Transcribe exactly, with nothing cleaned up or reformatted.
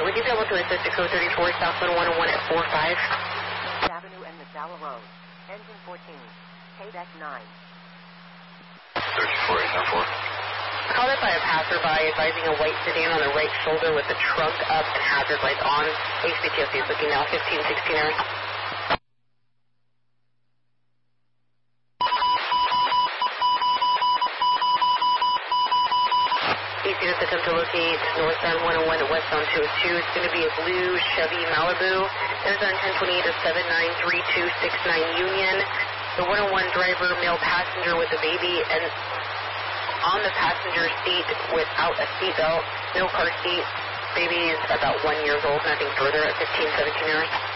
would you be able to assist the code thirty-four, southbound one oh one at four five? Avenue and Masala Road. Engine fourteen. Payback nine. thirty-four, eight nine four. Called up by a passerby advising a white sedan on the right shoulder with the trunk up and hazard lights on. H B T O C is looking now, fifteen sixteen hours. East units attempt to locate northbound one oh one at westbound two oh two. It's going to be a blue Chevy Malibu. There's on ten twenty-eight to seven nine three two six nine Union. The one oh one driver, male passenger with a baby, and on the passenger seat without a seatbelt, no car seat. Baby is about one year old, nothing further at fifteen seventeen hours.